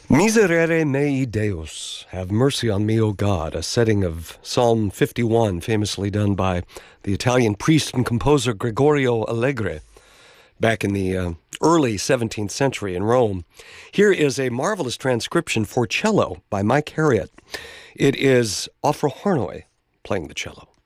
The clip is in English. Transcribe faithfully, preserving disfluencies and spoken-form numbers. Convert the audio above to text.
Miserere mei Deus, have mercy on me, O God, a setting of Psalm fifty-one, famously done by the Italian priest and composer Gregorio Allegri back in the uh, early seventeenth century in Rome. Here is a marvelous transcription for cello by Mike Harriott. It is Ofra Harnoy playing the cello.